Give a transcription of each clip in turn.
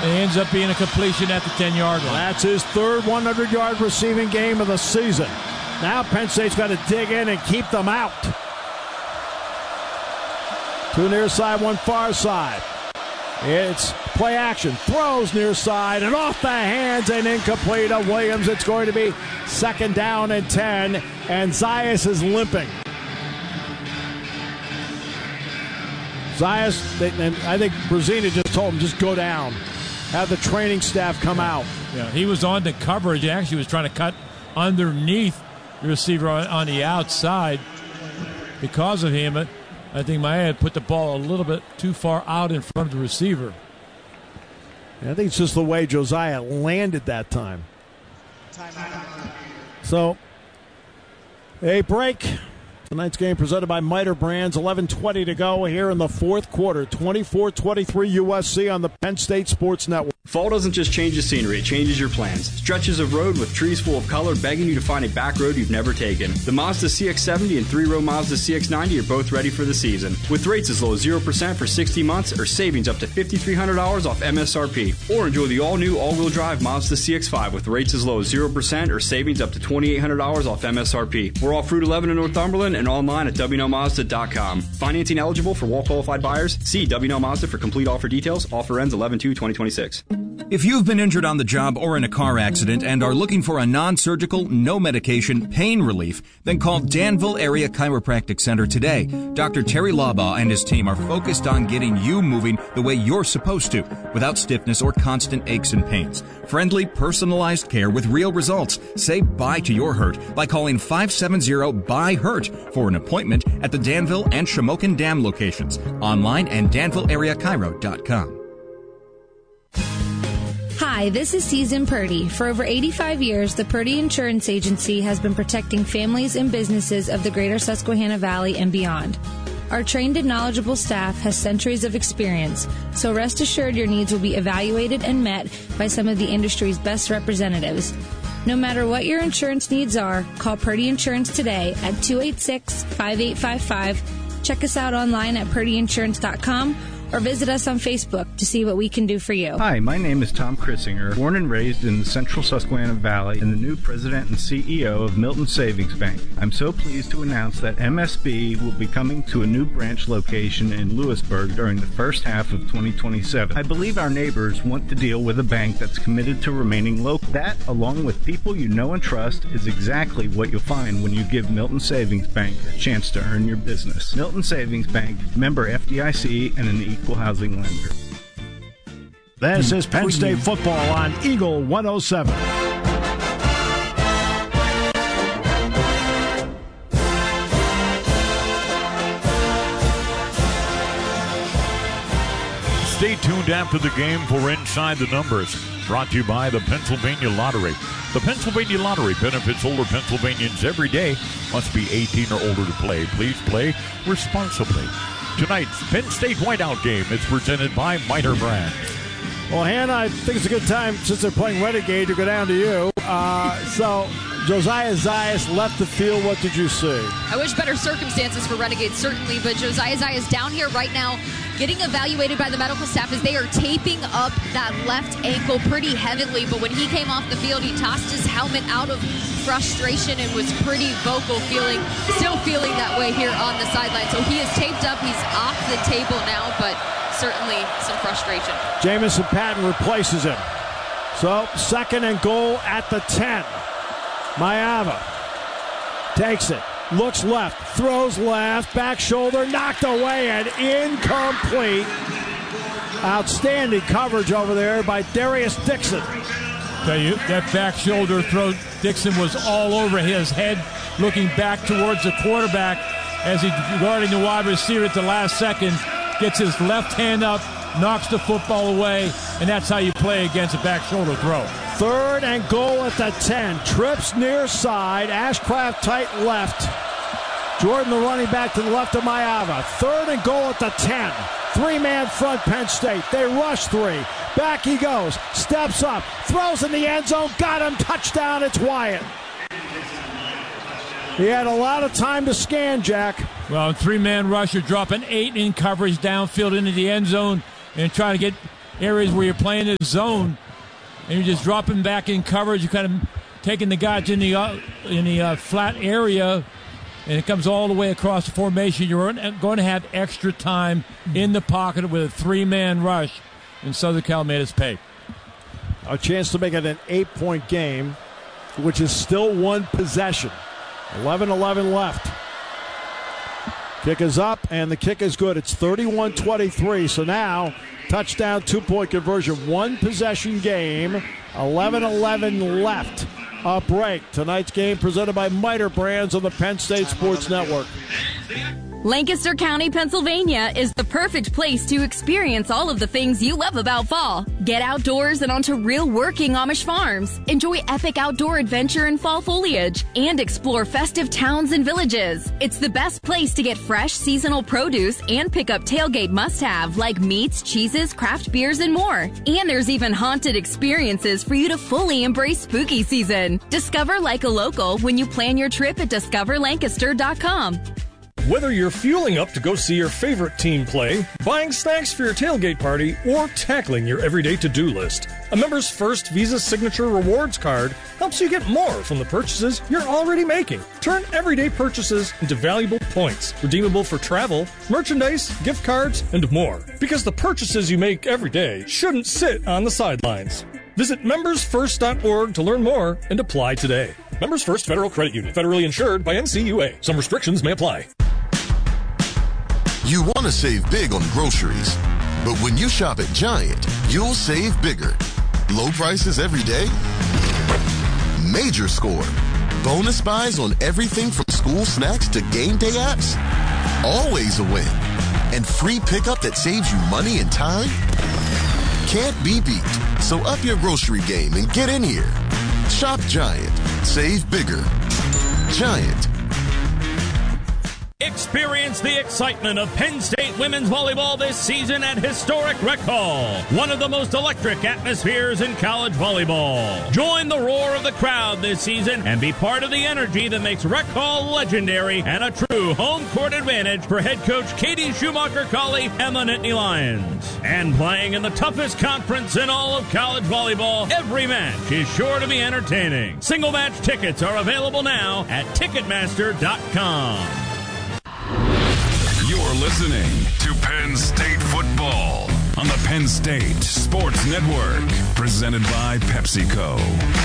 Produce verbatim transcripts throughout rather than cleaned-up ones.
It ends up being a completion at the ten-yard line. That's his third hundred-yard receiving game of the season. Now Penn State's got to dig in and keep them out. Two near side, one far side. It's play action. Throws near side and off the hands and incomplete of Williams. It's going to be second down and ten, and Zayas is limping. Zayas, and I think Brazina just told him, just go down. Have the training staff come out. Yeah, he was on the coverage. He actually was trying to cut underneath the receiver on, on the outside. Because of him, I think Maya had put the ball a little bit too far out in front of the receiver. I think it's just the way Josiah landed that time. So, a break. Tonight's game presented by Miter Brands. eleven twenty to go here in the fourth quarter. twenty-four twenty-three U S C on the Penn State Sports Network. Fall doesn't just change the scenery, it changes your plans. Stretches of road with trees full of color begging you to find a back road you've never taken. The Mazda C X seventy and three-row Mazda C X ninety are both ready for the season. With rates as low as zero percent for sixty months or savings up to five thousand three hundred dollars off M S R P. Or enjoy the all-new all-wheel drive Mazda C X five with rates as low as zero percent or savings up to two thousand eight hundred dollars off M S R P. We're off Route eleven in Northumberland and online at W N L Mazda dot com. Financing eligible for well-qualified buyers? See W N L Mazda for complete offer details. Offer ends eleven two twenty twenty-six. If you've been injured on the job or in a car accident and are looking for a non-surgical, no-medication pain relief, then call Danville Area Chiropractic Center today. Doctor Terry Labaugh and his team are focused on getting you moving the way you're supposed to, without stiffness or constant aches and pains. Friendly, personalized care with real results. Say bye to your hurt by calling five seven zero B Y HURT for an appointment at the Danville and Shamokin Dam locations. Online and danville area chiro dot com. Hi, this is Susan Purdy. For over eighty-five years, the Purdy Insurance Agency has been protecting families and businesses of the greater Susquehanna Valley and beyond. Our trained and knowledgeable staff has centuries of experience, so rest assured your needs will be evaluated and met by some of the industry's best representatives. No matter what your insurance needs are, call Purdy Insurance today at two eight six, five eight five five. Check us out online at purdy insurance dot com or visit us on Facebook to see what we can do for you. Hi, my name is Tom Krissinger, born and raised in the central Susquehanna Valley and the new president and C E O of Milton Savings Bank. I'm so pleased to announce that M S B will be coming to a new branch location in Lewisburg during the first half of twenty twenty-seven. I believe our neighbors want to deal with a bank that's committed to remaining local. That, along with people you know and trust, is exactly what you'll find when you give Milton Savings Bank a chance to earn your business. Milton Savings Bank, member F D I C and an equal housing lender. This is Penn State football on Eagle one oh seven. Stay tuned after the game for Inside the Numbers, brought to you by the Pennsylvania Lottery. The Pennsylvania Lottery benefits older Pennsylvanians every day. Must be eighteen or older to play. Please play responsibly. Tonight's Penn State Whiteout game is presented by Miter Brands. Well, Hannah, I think it's a good time, since they're playing Renegade, to go down to you. Uh, so, Josiah Zayas left the field. What did you see? I wish better circumstances for Renegade, certainly, but Josiah Zayas down here right now getting evaluated by the medical staff as they are taping up that left ankle pretty heavily. But when he came off the field, he tossed his helmet out of frustration and was pretty vocal, feeling, still feeling that way here on the sideline. So he is taped up. He's off the table now, but certainly some frustration. Jamison Patton replaces him. So, second and goal at the ten. Mayava takes it, looks left, throws left, back shoulder, knocked away and incomplete. Outstanding coverage over there by Darius Dixon. Tell you, that back shoulder throw, Dixon was all over his head, looking back towards the quarterback as he guarding the wide receiver at the last second, gets his left hand up, knocks the football away, and that's how you play against a back shoulder throw. Third and goal at the ten. Trips near side. Ashcraft tight left. Jordan, the running back, to the left of Mayava. Third and goal at the ten. Three-man front, Penn State. They rush three. Back he goes. Steps up. Throws in the end zone. Got him. Touchdown. It's Wyatt. He had a lot of time to scan, Jack. Well, three-man rusher dropping eight in coverage downfield into the end zone and trying to get areas where you're playing the zone and you're just dropping back in coverage. You're kind of taking the guys in the uh, in the uh, flat area, and it comes all the way across the formation. You're going to have extra time in the pocket with a three-man rush, and Southern Cal made us pay. A chance to make it an eight-point game, which is still one possession. eleven eleven left. Kick is up, and the kick is good. It's thirty-one twenty-three, so now touchdown, two-point conversion, one possession game, eleven eleven left. A break. Tonight's game presented by Miter Brands on the Penn State Sports Network. Lancaster County, Pennsylvania is the perfect place to experience all of the things you love about fall. Get outdoors and onto real working Amish farms. Enjoy epic outdoor adventure in fall foliage and explore festive towns and villages. It's the best place to get fresh seasonal produce and pick up tailgate must-have like meats, cheeses, craft beers, and more. And there's even haunted experiences for you to fully embrace spooky season. Discover like a local when you plan your trip at discover lancaster dot com. Whether you're fueling up to go see your favorite team play, buying snacks for your tailgate party, or tackling your everyday to-do list, a Members First Visa Signature Rewards card helps you get more from the purchases you're already making. Turn everyday purchases into valuable points, redeemable for travel, merchandise, gift cards, and more. Because the purchases you make every day shouldn't sit on the sidelines. Visit members first dot org to learn more and apply today. Members First Federal Credit Union, federally insured by N C U A. Some restrictions may apply. You want to save big on groceries, but when you shop at Giant, you'll save bigger. Low prices every day? Major score. Bonus buys on everything from school snacks to game day apps? Always a win. And free pickup that saves you money and time? Can't be beat. So up your grocery game and get in here. Shop Giant. Save bigger. Giant. Experience the excitement of Penn State women's volleyball this season at historic Rec Hall, one of the most electric atmospheres in college volleyball. Join the roar of the crowd this season and be part of the energy that makes Rec Hall legendary and a true home court advantage for head coach Katie Schumacher-Colley and the Nittany Lions. And playing in the toughest conference in all of college volleyball, every match is sure to be entertaining. Single match tickets are available now at ticketmaster dot com. You're listening to Penn State football on the Penn State Sports Network, presented by PepsiCo.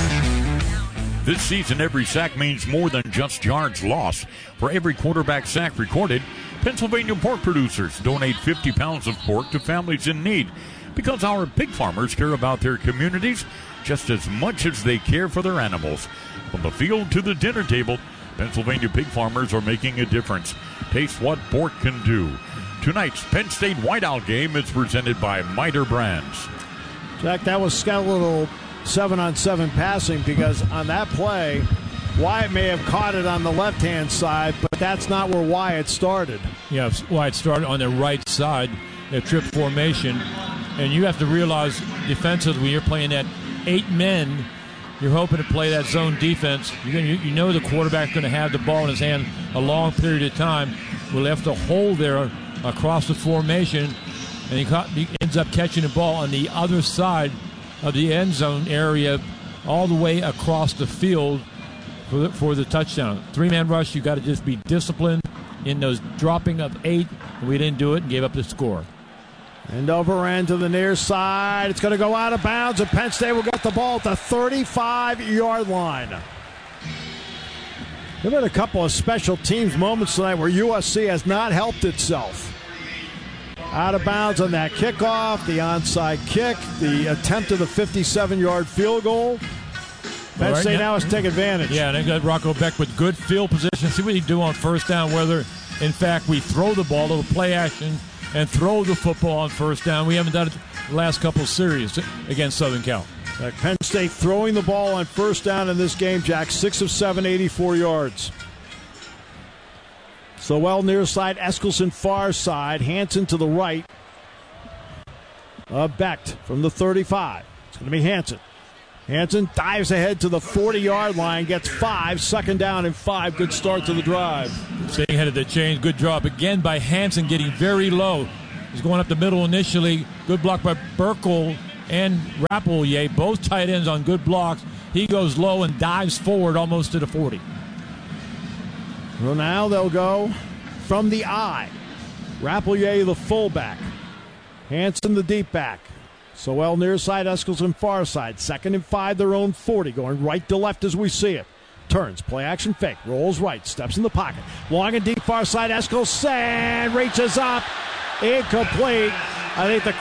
This season, every sack means more than just yards lost. For every quarterback sack recorded, Pennsylvania pork producers donate fifty pounds of pork to families in need, because our pig farmers care about their communities just as much as they care for their animals. From the field to the dinner table, Pennsylvania pig farmers are making a difference. Taste what pork can do. Tonight's Penn State Whiteout game is presented by Miter Brands. Jack, that was got a little seven-on-seven passing, because on that play, Wyatt may have caught it on the left-hand side, but that's not where Wyatt started. Yeah, Wyatt started on the right side, the trip formation. And you have to realize defensively, when you're playing that eight men, you're hoping to play that zone defense. You're gonna, you know the quarterback's going to have the ball in his hand a long period of time. We'll have to hold there across the formation, and he, caught, he ends up catching the ball on the other side of the end zone area all the way across the field for the, for the touchdown. Three-man rush, you got to just be disciplined in those dropping of eight. We didn't do it and gave up the score. And over end to the near side. It's going to go out of bounds, and Penn State will get the ball at the thirty-five-yard line. There have been a couple of special teams moments tonight where U S C has not helped itself. Out of bounds on that kickoff, the onside kick, the attempt of the fifty-seven-yard field goal. Penn right, State yeah. now has to take advantage. Yeah, and they got Rocco Beck with good field position. See what he do on first down, whether, in fact, we throw the ball, a little play action, and throw the football on first down. We haven't done it the last couple of series against Southern Cal. Like Penn State throwing the ball on first down in this game, Jack. Six of seven, eighty-four yards. Sowell near side, Eskelson far side, Hanson to the right. Uh, Becht from the thirty-five. It's going to be Hanson. Hanson dives ahead to the forty-yard line, gets five, second down and five. Good start to the drive. Staying ahead of the chains. Good job again by Hanson, getting very low. He's going up the middle initially. Good block by Burkle and Rappleyea, both tight ends on good blocks. He goes low and dives forward almost to the forty. Well, now they'll go from the I. Rappleyea, the fullback. Hanson, the deep back. Sowell near side, Eskelson far side. Second and five, their own forty. Going right to left as we see it. Turns, play action fake, rolls right, steps in the pocket. Long and deep far side, Eskelson reaches up. Incomplete. I think the